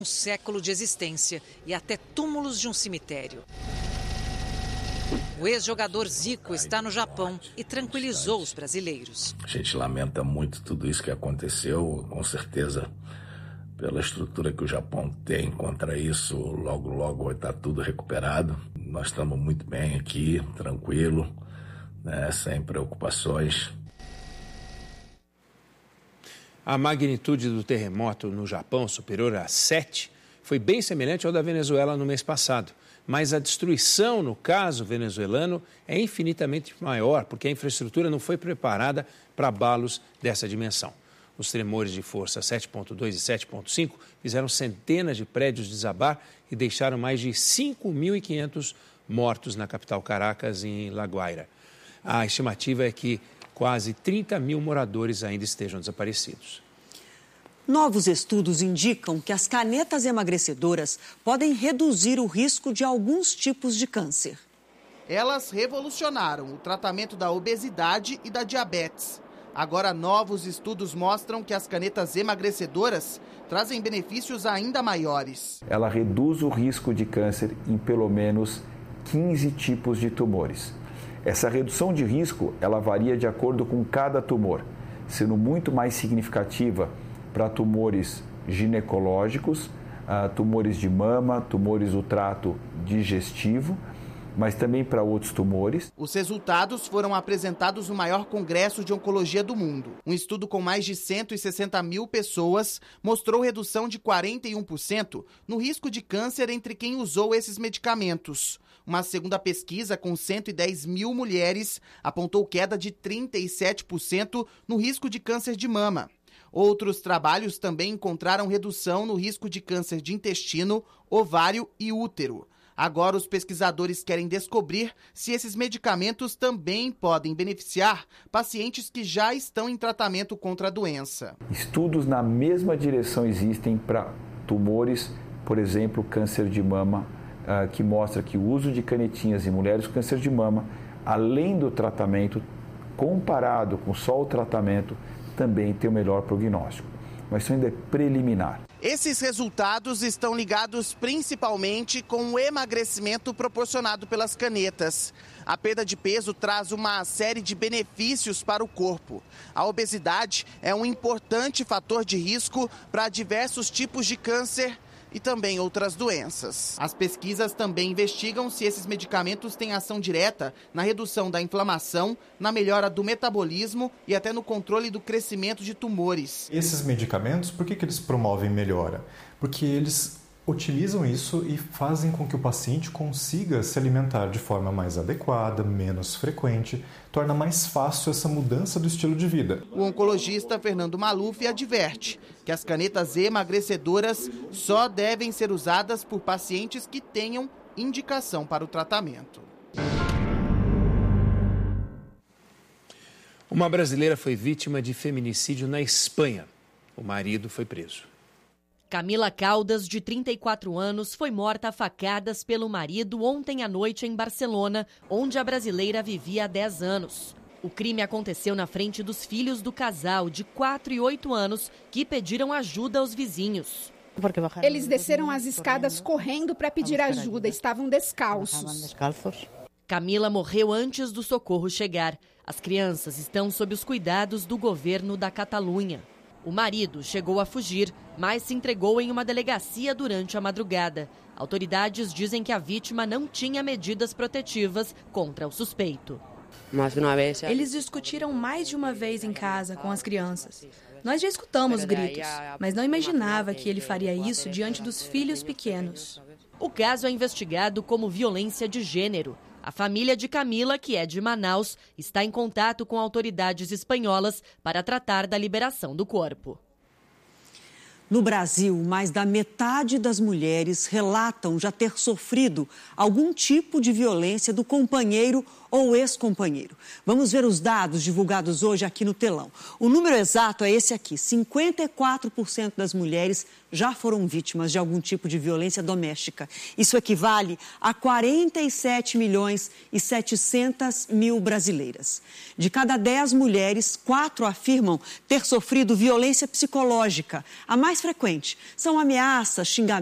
Um século de existência e até túmulos de um cemitério. O ex-jogador Zico está no Japão e tranquilizou os brasileiros. A gente lamenta muito tudo isso que aconteceu, com certeza, pela estrutura que o Japão tem contra isso, logo vai estar tudo recuperado. Nós estamos muito bem aqui, tranquilo, né, sem preocupações. A magnitude do terremoto no Japão, superior a 7, foi bem semelhante ao da Venezuela no mês passado. Mas a destruição, no caso venezuelano, é infinitamente maior, porque a infraestrutura não foi preparada para abalos dessa dimensão. Os tremores de força 7.2 e 7.5 fizeram centenas de prédios desabar e deixaram mais de 5.500 mortos na capital Caracas, em La Guaira. A estimativa é que quase 30 mil moradores ainda estejam desaparecidos. Novos estudos indicam que as canetas emagrecedoras podem reduzir o risco de alguns tipos de câncer. Elas revolucionaram o tratamento da obesidade e da diabetes. Agora, novos estudos mostram que as canetas emagrecedoras trazem benefícios ainda maiores. Ela reduz o risco de câncer em pelo menos 15 tipos de tumores. Essa redução de risco, ela varia de acordo com cada tumor, sendo muito mais significativa para tumores ginecológicos, tumores de mama, tumores do trato digestivo, mas também para outros tumores. Os resultados foram apresentados no maior congresso de oncologia do mundo. Um estudo com mais de 160 mil pessoas mostrou redução de 41% no risco de câncer entre quem usou esses medicamentos. Uma segunda pesquisa com 110 mil mulheres apontou queda de 37% no risco de câncer de mama. Outros trabalhos também encontraram redução no risco de câncer de intestino, ovário e útero. Agora, os pesquisadores querem descobrir se esses medicamentos também podem beneficiar pacientes que já estão em tratamento contra a doença. Estudos na mesma direção existem para tumores, por exemplo, câncer de mama, que mostra que o uso de canetinhas em mulheres com câncer de mama, além do tratamento, comparado com só o tratamento, também tem o melhor prognóstico. Mas isso ainda é preliminar. Esses resultados estão ligados principalmente com o emagrecimento proporcionado pelas canetas. A perda de peso traz uma série de benefícios para o corpo. A obesidade é um importante fator de risco para diversos tipos de câncer e também outras doenças. As pesquisas também investigam se esses medicamentos têm ação direta na redução da inflamação, na melhora do metabolismo e até no controle do crescimento de tumores. Esses medicamentos, por que eles promovem melhora? Porque eles utilizam isso e fazem com que o paciente consiga se alimentar de forma mais adequada, menos frequente, torna mais fácil essa mudança do estilo de vida. O oncologista Fernando Maluf adverte que as canetas emagrecedoras só devem ser usadas por pacientes que tenham indicação para o tratamento. Uma brasileira foi vítima de feminicídio na Espanha. O marido foi preso. Camila Caldas, de 34 anos, foi morta a facadas pelo marido ontem à noite em Barcelona, onde a brasileira vivia há 10 anos. O crime aconteceu na frente dos filhos do casal, de 4 e 8 anos, que pediram ajuda aos vizinhos. Eles desceram as escadas correndo para pedir ajuda, estavam descalços. Camila morreu antes do socorro chegar. As crianças estão sob os cuidados do governo da Catalunha. O marido chegou a fugir, mas se entregou em uma delegacia durante a madrugada. Autoridades dizem que a vítima não tinha medidas protetivas contra o suspeito. Eles discutiram mais de uma vez em casa com as crianças. Nós já escutamos gritos, mas não imaginava que ele faria isso diante dos filhos pequenos. O caso é investigado como violência de gênero. A família de Camila, que é de Manaus, está em contato com autoridades espanholas para tratar da liberação do corpo. No Brasil, mais da metade das mulheres relatam já ter sofrido algum tipo de violência do companheiro ou ex-companheiro. Vamos ver os dados divulgados hoje aqui no telão. O número exato é esse aqui: 54% das mulheres já foram vítimas de algum tipo de violência doméstica. Isso equivale a 47 milhões e 700 mil brasileiras. De cada 10 mulheres, 4 afirmam ter sofrido violência psicológica. A mais mais frequente são ameaças, xingamentos